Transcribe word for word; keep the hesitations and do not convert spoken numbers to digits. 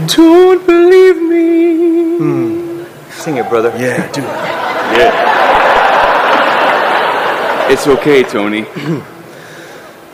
don't believe me. Hmm. Sing it, brother. Yeah, do it. Yeah. It's okay, Tony.